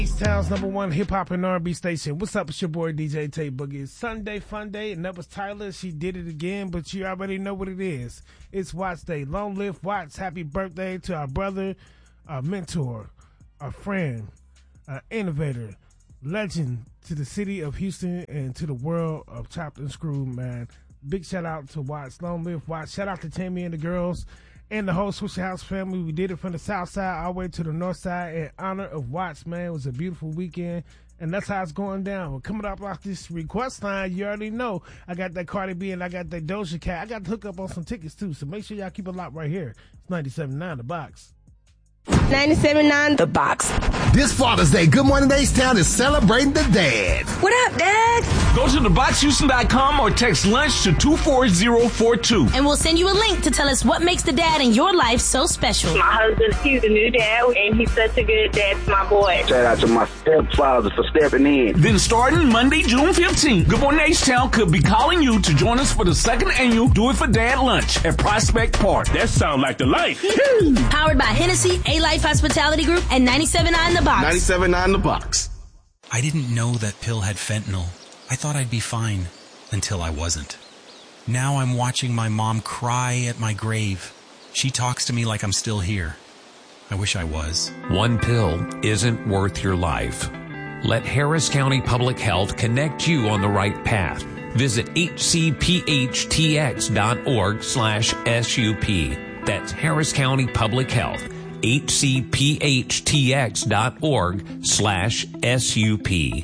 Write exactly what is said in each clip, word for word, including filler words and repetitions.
East Town's number one hip-hop and R and B station. What's up? It's your boy D J Tay Boogie. It's Sunday Fun Day, and that was Tyler. She did it again, but you already know what it is. It's Watts Day. Long live Watts. Happy birthday to our brother, our mentor, our friend, our innovator, legend to the city of Houston and to the world of Chopped and Screwed, man. Big shout out to Watts. Long live Watts. Shout out to Tammy and the girls and the whole Swisher House family. We did it from the south side all the way to the north side in honor of Watts, man. It was a beautiful weekend, and that's how it's going down. We're coming up off this request line. You already know I got that Cardi B and I got that Doja Cat. I got to hook up on some tickets, too, so make sure y'all keep a lot right here. It's ninety-seven point nine The Box. ninety-seven point nine The Box. This Father's Day, Good Morning H-Town is celebrating the dad. What up, Dad? Go to the box houston dot com or text lunch to two four zero four two. And we'll send you a link to tell us what makes the dad in your life so special. My husband, he's a new dad, and he's such a good dad to my boy. Shout out to my stepfather for stepping in. Then starting Monday, June fifteenth, Good Morning H-Town could be calling you to join us for the second annual Do It For Dad lunch at Prospect Park. That sounds like the life. Powered by Hennessy, A-Life Hospitality Group, and ninety-seven point nine The Box. ninety-seven point nine The Box. I didn't know that pill had fentanyl. I thought I'd be fine until I wasn't. Now I'm watching my mom cry at my grave. She talks to me like I'm still here. I wish I was. One pill isn't worth your life. Let Harris County Public Health connect you on the right path. Visit H C P H T X dot org slash S U P. That's Harris County Public Health. H C P H T X dot org slash S U P.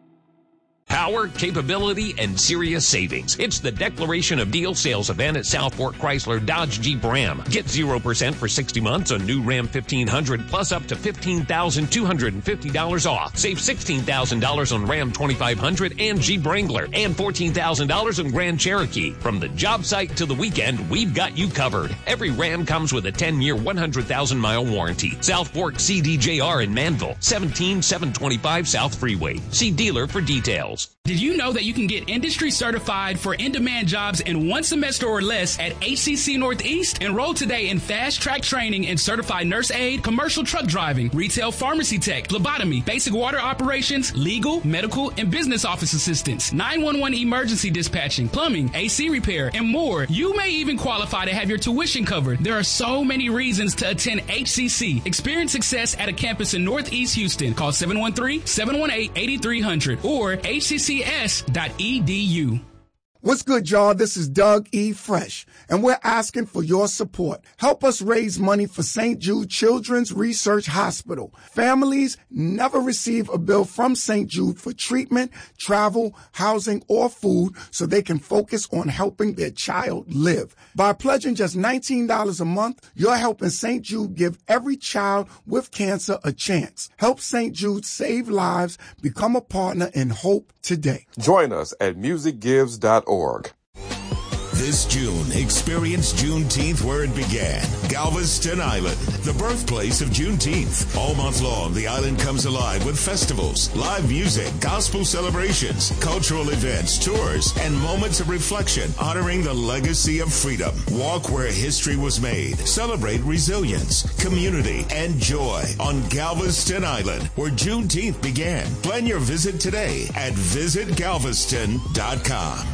Power, capability, and serious savings. It's the Declaration of Deal sales event at Southport Chrysler Dodge Jeep Ram. Get zero percent for sixty months on new Ram fifteen hundred plus up to fifteen thousand two hundred fifty dollars off. Save sixteen thousand dollars on Ram twenty-five hundred and Jeep Wrangler and fourteen thousand dollars on Grand Cherokee. From the job site to the weekend, we've got you covered. Every Ram comes with a ten-year, one hundred thousand mile warranty. South Fork C D J R in Manville, seventeen seven twenty-five South Freeway. See dealer for details. Did you know that you can get industry certified for in-demand jobs in one semester or less at H C C Northeast? Enroll today in fast-track training in certified nurse aide, commercial truck driving, retail pharmacy tech, phlebotomy, basic water operations, legal, medical, and business office assistants, nine one one emergency dispatching, plumbing, A C repair, and more. You may even qualify to have your tuition covered. There are so many reasons to attend H C C. Experience success at a campus in Northeast Houston. Call seven one three, seven one eight, eight three zero zero or H C C S dot E D U. What's good, y'all? This is Doug E. Fresh, and we're asking for your support. Help us raise money for Saint Jude Children's Research Hospital. Families never receive a bill from Saint Jude for treatment, travel, housing, or food so they can focus on helping their child live. By pledging just nineteen dollars a month, you're helping Saint Jude give every child with cancer a chance. Help Saint Jude save lives. Become a partner in hope today. Join us at music gives dot org. This June, experience Juneteenth where it began. Galveston Island, the birthplace of Juneteenth. All month long, the island comes alive with festivals, live music, gospel celebrations, cultural events, tours, and moments of reflection honoring the legacy of freedom. Walk where history was made. Celebrate resilience, community, and joy on Galveston Island, where Juneteenth began. Plan your visit today at visit galveston dot com.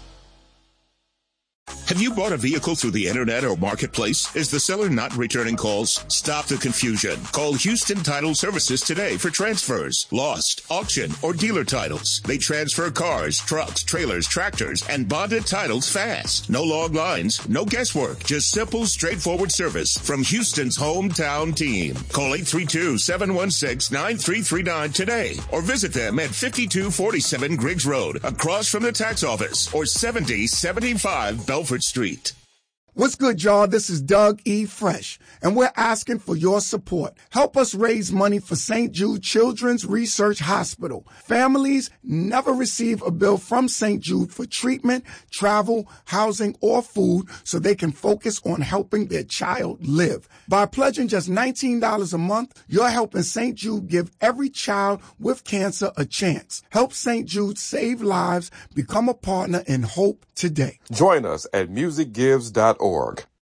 Have you bought a vehicle through the internet or marketplace? Is the seller not returning calls? Stop the confusion. Call Houston Title Services today for transfers, lost, auction, or dealer titles. They transfer cars, trucks, trailers, tractors, and bonded titles fast. No long lines, no guesswork, just simple, straightforward service from Houston's hometown team. Call eight three two, seven one six, nine three three nine today or visit them at fifty-two forty-seven Griggs Road across from the tax office or seventy seventy-five Belford Street. What's good, y'all? This is Doug E. Fresh, and we're asking for your support. Help us raise money for Saint Jude Children's Research Hospital. Families never receive a bill from Saint Jude for treatment, travel, housing, or food so they can focus on helping their child live. By pledging just nineteen dollars a month, you're helping Saint Jude give every child with cancer a chance. Help Saint Jude save lives. Become a partner in hope today. Join us at music gives dot org.